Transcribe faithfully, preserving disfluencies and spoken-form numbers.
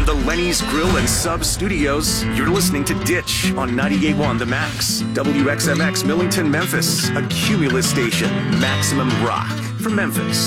the Lenny's Grill and Sub Studios, you're listening to Ditch on ninety-eight point one The Max. W X M X Millington, Memphis. A Cumulus station. Maximum rock from Memphis.